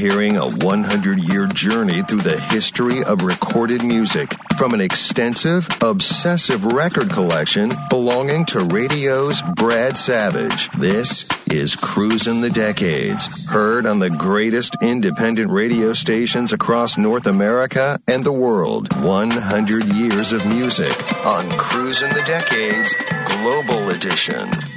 hearing a 100-year journey through the history of recorded music from an extensive, obsessive record collection belonging to radio's Brad Savage. This is Cruisin' the Decades, heard on the greatest independent radio stations across North America and the world. 100 years of music on Cruisin' the Decades Global Edition.